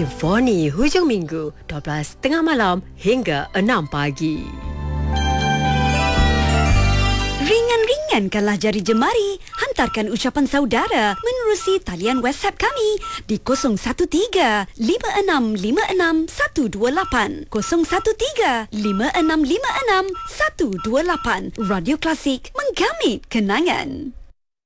Simfoni hujung minggu 12.30 malam hingga 6 pagi. Ringankanlah jari jemari. Hantarkan ucapan saudara menerusi talian WhatsApp kami di 013-5656-128. 013-5656-128. Radio Klasik, menggamit kenangan.